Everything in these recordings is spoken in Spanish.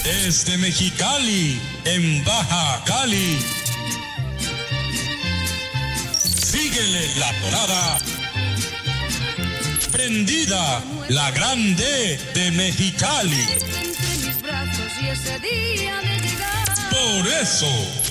Desde Mexicali, en Baja Cali. Síguele la dorada. Prendida, la grande de Mexicali. Por eso.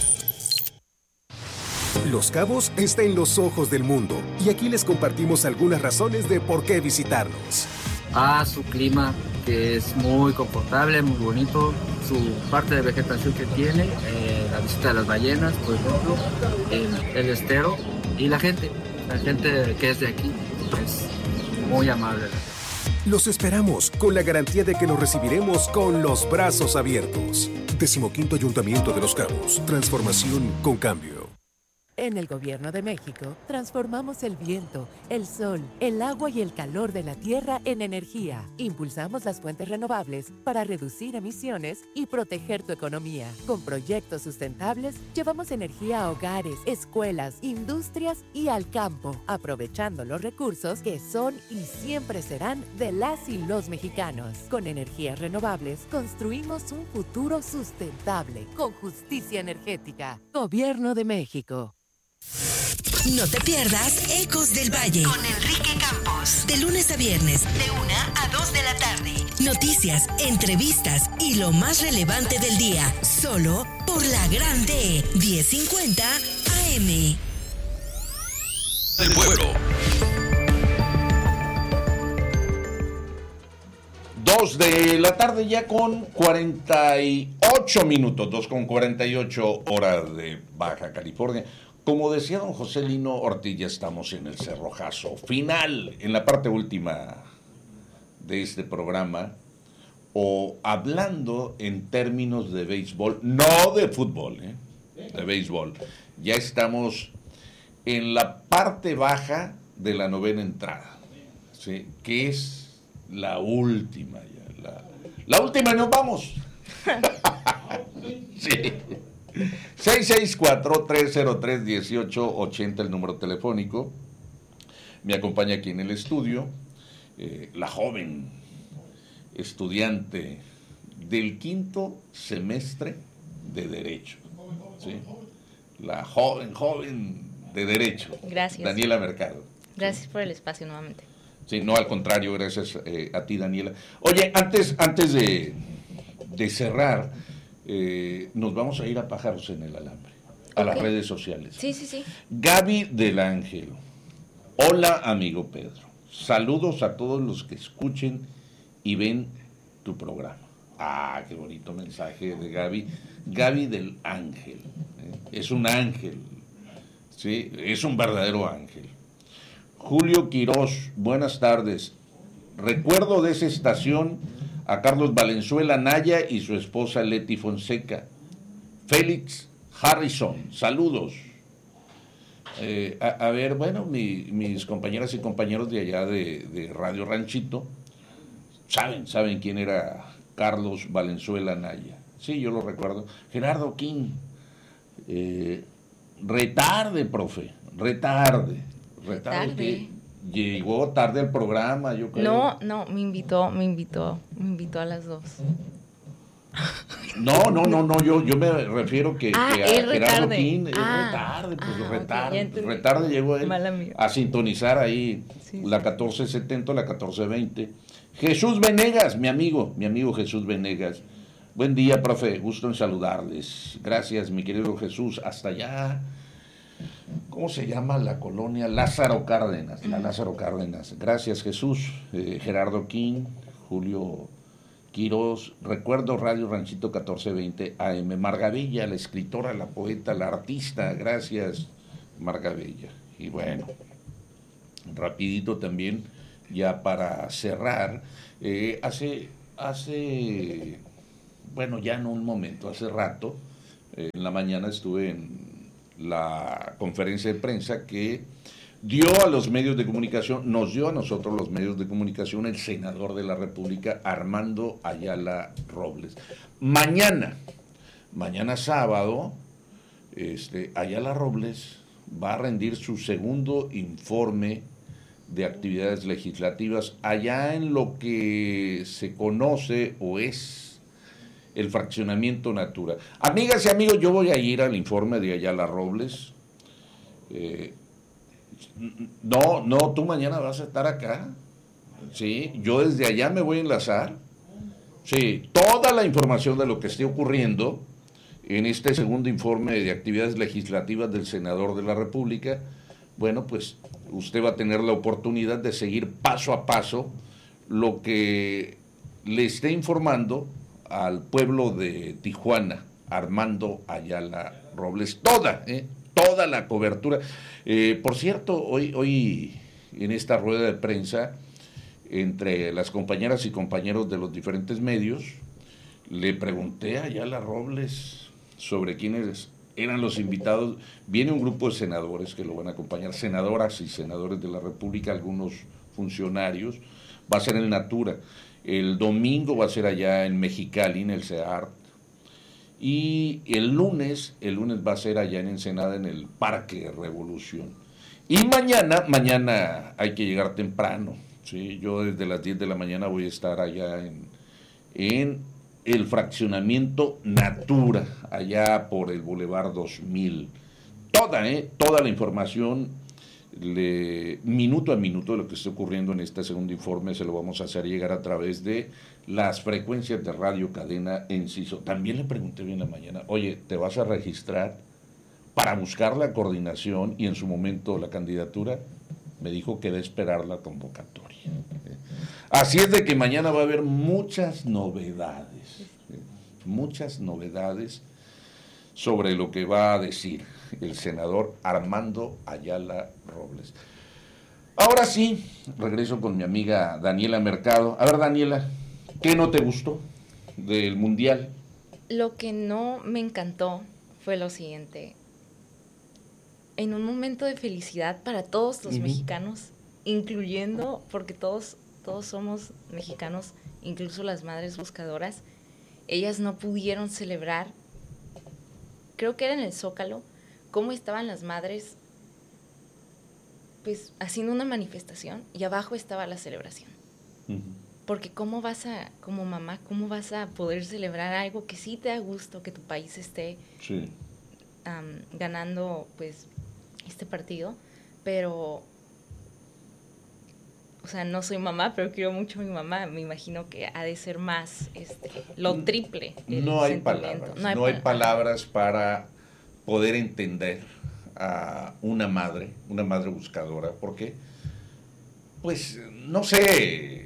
Los Cabos está en los ojos del mundo y aquí les compartimos algunas razones de por qué visitarnos. Su clima, que es muy confortable, muy bonito, su parte de vegetación que tiene, la visita de las ballenas, por ejemplo, el estero y la gente que es de aquí es muy amable. Los esperamos con la garantía de que los recibiremos con los brazos abiertos. 15º Ayuntamiento de Los Cabos. Transformación con cambio. En el Gobierno de México, transformamos el viento, el sol, el agua y el calor de la tierra en energía. Impulsamos las fuentes renovables para reducir emisiones y proteger tu economía. Con proyectos sustentables, llevamos energía a hogares, escuelas, industrias y al campo, aprovechando los recursos que son y siempre serán de las y los mexicanos. Con energías renovables, construimos un futuro sustentable, con justicia energética. Gobierno de México. No te pierdas Ecos del Valle con Enrique Campos. De lunes a viernes, de 1 a 2 de la tarde. Noticias, entrevistas y lo más relevante del día. Solo por la Grande 1050 AM. El pueblo. 2 de la tarde ya con 48 minutos, 2:48 horas de Baja California. Como decía don José Lino Ortiz, ya estamos en el cerrojazo final, en la parte última de este programa, o hablando en términos de béisbol, no de fútbol, de béisbol. Ya estamos en la parte baja de la novena entrada, ¿sí? Que es la última ya, la última y nos vamos. Sí. 664-303-1880 el número telefónico. Me acompaña aquí en el estudio la joven estudiante del 5º semestre de Derecho, ¿sí? La joven de Derecho. Gracias. Daniela Mercado. Gracias por el espacio nuevamente. Sí, no, al contrario, gracias a ti, Daniela. Oye, antes de cerrar, nos vamos a ir a Pájaros en el Alambre, a las redes sociales. Sí, sí, sí. Gaby del Ángel. Hola, amigo Pedro. Saludos a todos los que escuchen y ven tu programa. Ah, qué bonito mensaje de Gaby. Gaby del Ángel. Es un ángel. Sí, es un verdadero ángel. Julio Quirós, buenas tardes. Recuerdo de esa estación a Carlos Valenzuela Naya y su esposa Leti Fonseca. Félix Harrison, saludos. A ver, bueno, mis compañeras y compañeros de allá de Radio Ranchito saben quién era Carlos Valenzuela Naya. Sí, yo lo recuerdo. Gerardo King, retarde, profe, retarde que llegó tarde al programa, yo creo. No, me invitó a las 2. No, yo me refiero que a Gerardo King es retarde llegó él a sintonizar ahí la 1470, la 1420. Jesús Venegas, mi amigo Jesús Venegas. Buen día, profe, gusto en saludarles. Gracias, mi querido Jesús, hasta allá. ¿Cómo se llama la colonia? Lázaro Cárdenas, la Lázaro Cárdenas. Gracias, Jesús. Gerardo King, Julio Quirós, recuerdo Radio Ranchito 1420 AM. Margabella, la escritora, la poeta, la artista. Gracias, Margabella. Y bueno, rapidito también, ya para cerrar, bueno, ya no un momento, hace rato, en la mañana estuve en la conferencia de prensa que dio a los medios de comunicación, nos dio a nosotros los medios de comunicación, el senador de la República, Armando Ayala Robles. Mañana sábado, Ayala Robles va a rendir su segundo informe de actividades legislativas allá en lo que se conoce o es el fraccionamiento Natura. Amigas y amigos, yo voy a ir al informe de Ayala Robles. No, tú mañana vas a estar acá. Sí, yo desde allá me voy a enlazar. Sí, toda la información de lo que esté ocurriendo en este segundo informe de actividades legislativas del senador de la República, bueno, pues usted va a tener la oportunidad de seguir paso a paso lo que le esté informando al pueblo de Tijuana, Armando Ayala Robles, toda la cobertura. Por cierto, hoy en esta rueda de prensa, entre las compañeras y compañeros de los diferentes medios, le pregunté a Ayala Robles sobre quiénes eran los invitados. Viene un grupo de senadores que lo van a acompañar, senadoras y senadores de la República, algunos funcionarios. Va a ser en Natura. El domingo va a ser allá en Mexicali, en el CEART. Y el lunes va a ser allá en Ensenada, en el Parque Revolución. Y mañana hay que llegar temprano. ¿Sí? Yo desde las 10 de la mañana voy a estar allá en el fraccionamiento Natura, allá por el Boulevard 2000. Toda la información, minuto a minuto de lo que está ocurriendo en este segundo informe, se lo vamos a hacer llegar a través de las frecuencias de Radio Cadena Enciso. También le pregunté bien la mañana, oye, ¿te vas a registrar para buscar la coordinación y en su momento la candidatura? Me dijo que debe esperar la convocatoria. Así es de que mañana va a haber muchas novedades sobre lo que va a decir el senador Armando Ayala Robles. Ahora sí, regreso con mi amiga Daniela Mercado. A ver, Daniela, ¿qué no te gustó del Mundial? Lo que no me encantó fue lo siguiente. En un momento de felicidad para todos los mexicanos, incluyendo, porque todos somos mexicanos, incluso las madres buscadoras, ellas no pudieron celebrar, creo que era en el Zócalo, cómo estaban las madres pues haciendo una manifestación y abajo estaba la celebración. Porque como mamá, cómo vas a poder celebrar algo que sí te da gusto, que tu país esté ganando pues este partido, pero o sea, no soy mamá, pero quiero mucho a mi mamá. Me imagino que ha de ser más lo triple. No hay palabras para poder entender a una madre buscadora, porque pues no sé,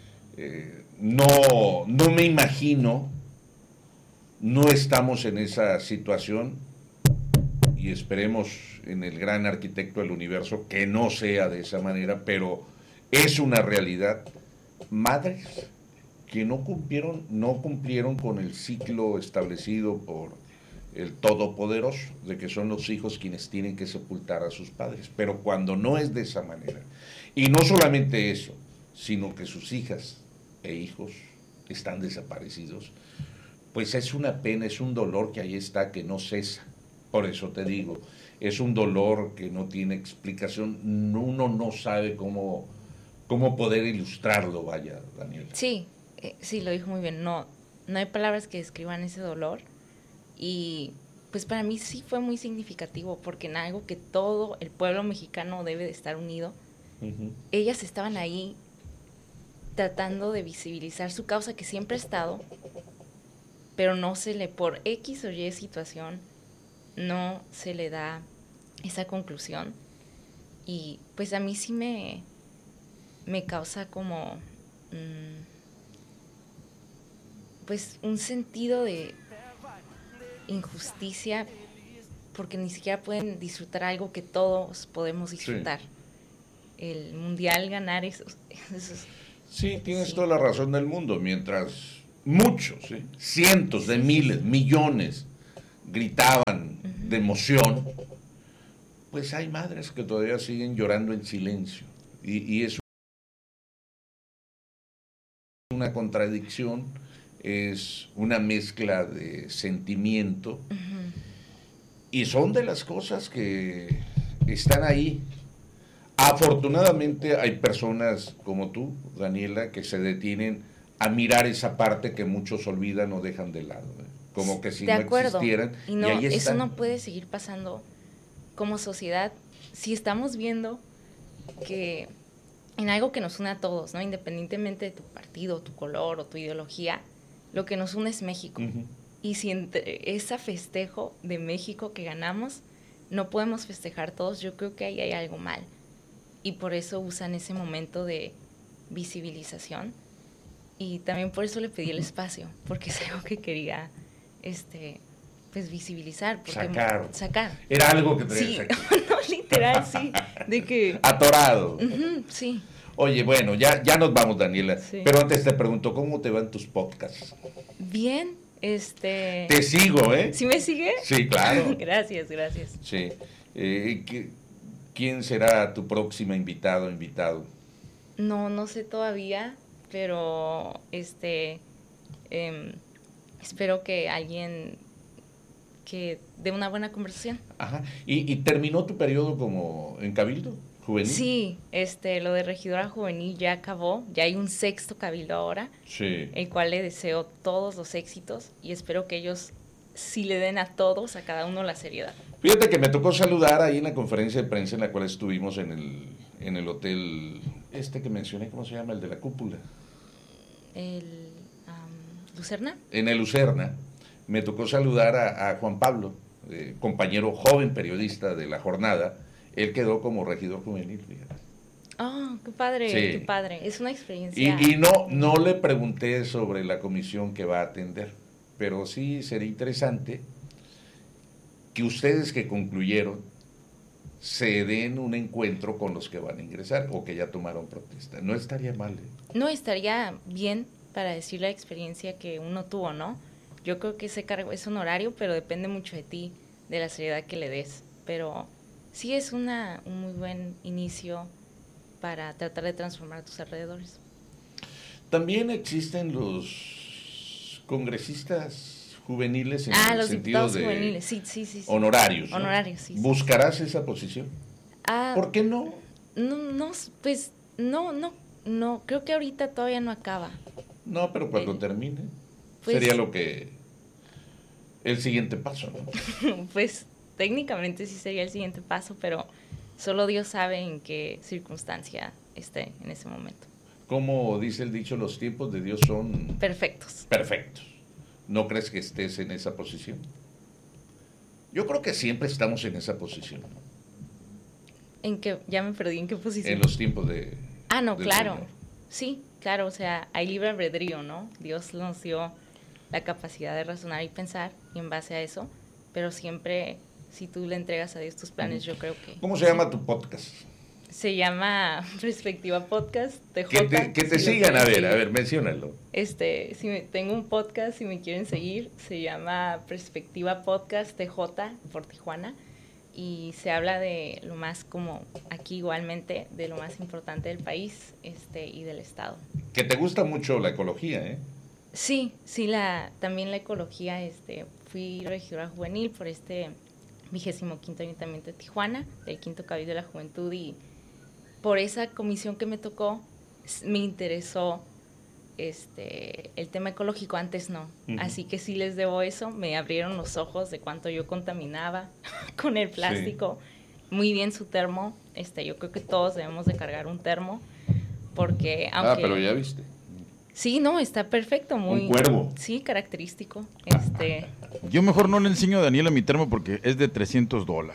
no me imagino, no estamos en esa situación y esperemos en el gran arquitecto del universo que no sea de esa manera, pero es una realidad. Madres que no cumplieron con el ciclo establecido por el Todopoderoso, de que son los hijos quienes tienen que sepultar a sus padres. Pero cuando no es de esa manera, y no solamente eso, sino que sus hijas e hijos están desaparecidos, pues es una pena, es un dolor que ahí está, que no cesa. Por eso te digo, es un dolor que no tiene explicación, uno no sabe cómo poder ilustrarlo, vaya, Daniela. Sí, lo dijo muy bien, no hay palabras que describan ese dolor, y pues para mí sí fue muy significativo, porque en algo que todo el pueblo mexicano debe de estar unido, ellas estaban ahí tratando de visibilizar su causa, que siempre ha estado, pero no se le, por X o Y situación, no se le da esa conclusión, y pues a mí sí me causa como pues un sentido de injusticia, porque ni siquiera pueden disfrutar algo que todos podemos disfrutar. Sí. El mundial, ganar esos sí, tienes toda la razón del mundo. Mientras muchos, cientos de miles, millones gritaban de emoción, pues hay madres que todavía siguen llorando en silencio, y es una contradicción, es una mezcla de sentimiento, y son de las cosas que están ahí. Afortunadamente hay personas como tú, Daniela, que se detienen a mirar esa parte que muchos olvidan o dejan de lado, como que si de no acuerdo. existieran. Y no, ahí eso están. no puede seguir pasando como sociedad si estamos viendo que en algo que nos une a todos, ¿no? Independientemente de tu partido, tu color o tu ideología, lo que nos une es México. Uh-huh. Y si entre ese festejo de México que ganamos no podemos festejar todos, yo creo que ahí hay algo mal. Y por eso usan ese momento de visibilización. Y también por eso le pedí el espacio, porque es algo que quería pues visibilizar. Sacar. Era algo que te sí, no, literal, sí. De que... Atorado. Sí. Oye, bueno, ya nos vamos, Daniela. Sí. Pero antes te pregunto, ¿cómo te van tus podcasts? Bien, Te sigo, ¿eh? ¿Sí me sigue? Sí, claro. Gracias. Sí. ¿Quién será tu próxima invitado? No sé todavía, pero espero que alguien que dé una buena conversación. Ajá. ¿Y terminó tu periodo como en Cabildo Juvenil? Sí, lo de regidora juvenil ya acabó, ya hay un 6º Cabildo ahora, sí, el cual le deseo todos los éxitos y espero que ellos sí le den a todos, a cada uno, la seriedad. Fíjate que me tocó saludar ahí en la conferencia de prensa en la cual estuvimos en el hotel, que mencioné, ¿cómo se llama? El de la cúpula. ¿Lucerna? En el Lucerna. Me tocó saludar a Juan Pablo, compañero joven periodista de La Jornada. Él quedó como regidor juvenil, fíjate. Oh, qué padre, sí. Qué padre. Es una experiencia. Y no le pregunté sobre la comisión que va a atender, pero sí sería interesante que ustedes que concluyeron se den un encuentro con los que van a ingresar o que ya tomaron protesta. No estaría mal, ¿eh? No, estaría bien para decir la experiencia que uno tuvo, ¿no? Yo creo que ese cargo es honorario, pero depende mucho de ti, de la seriedad que le des. Pero sí es un muy buen inicio para tratar de transformar tus alrededores. También existen los congresistas juveniles en el los sentido diputados de juveniles, sí. Honorarios, ¿no? Honorarios, sí. ¿Buscarás esa posición? ¿Por qué no? No, creo que ahorita todavía no acaba. No, pero cuando termine, pues, sería el siguiente paso, ¿no? Pues técnicamente sí sería el siguiente paso, pero solo Dios sabe en qué circunstancia esté en ese momento. Como dice el dicho, los tiempos de Dios son... Perfectos. ¿No crees que estés en esa posición? Yo creo que siempre estamos en esa posición, ¿no? ¿En qué? Ya me perdí, ¿en qué posición? En los tiempos de... no, claro. Señor. Sí, claro, o sea, hay libre albedrío, ¿no? Dios nos dio la capacidad de razonar y pensar, y en base a eso, pero siempre, si tú le entregas a Dios tus planes, yo creo que... ¿Cómo se llama tu podcast? Se llama Perspectiva Podcast, TJ. Que te sigan, a ver, menciónalo. Tengo un podcast, si me quieren seguir, se llama Perspectiva Podcast TJ, por Tijuana, y se habla de lo más, como aquí igualmente, de lo más importante del país y del estado. Que te gusta mucho la ecología, ¿eh? Sí, también la ecología, fui regidora juvenil por 25º Ayuntamiento de Tijuana, del 5º Cabildo de la Juventud, y por esa comisión que me tocó, me interesó el tema ecológico, antes no. Uh-huh. Así que sí les debo eso, me abrieron los ojos de cuánto yo contaminaba con el plástico. Sí. Muy bien su termo, yo creo que todos debemos de cargar un termo, porque aunque... pero ya viste. Sí, no, está perfecto, muy... Un cuervo. Sí, característico. Yo mejor no le enseño a Daniela mi termo porque es de $300.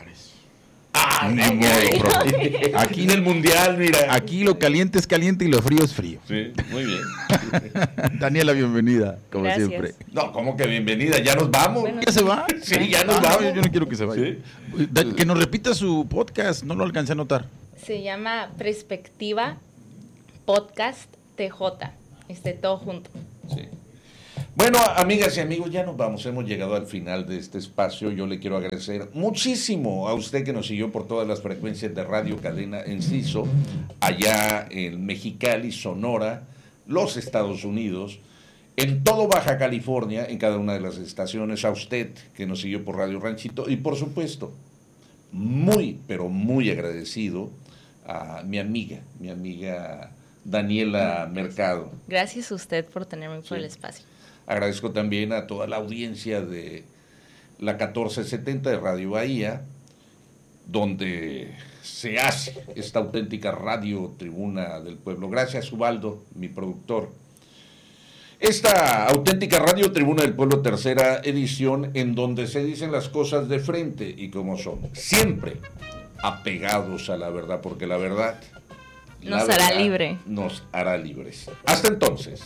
Ni modo, aquí en el mundial, mira. Aquí lo caliente es caliente y lo frío es frío. Sí, muy bien. Daniela, bienvenida, como Gracias. siempre. No, ¿cómo que bienvenida? ¿Ya nos vamos? Bueno, ¿Ya se va? Sí, ya nos vamos. Yo no quiero que se vaya. ¿Sí? Que nos repita su podcast, no lo alcancé a notar. Se llama Perspectiva Podcast TJ, todo junto. Sí. Bueno, amigas y amigos, ya nos vamos, hemos llegado al final de este espacio. Yo le quiero agradecer muchísimo a usted que nos siguió por todas las frecuencias de Radio Cadena Enciso, allá en Mexicali, Sonora, los Estados Unidos, en todo Baja California, en cada una de las estaciones, a usted que nos siguió por Radio Ranchito, y por supuesto, muy, pero muy agradecido a mi amiga Daniela Mercado. Gracias a usted por tenerme por el espacio. Agradezco también a toda la audiencia de la 1470 de Radio Bahía, donde se hace esta auténtica radio tribuna del pueblo. Gracias, Ubaldo, mi productor. Esta auténtica radio tribuna del pueblo, tercera edición, en donde se dicen las cosas de frente y como son, siempre apegados a la verdad, porque la verdad nos hará libre. Nos hará libres. Hasta entonces.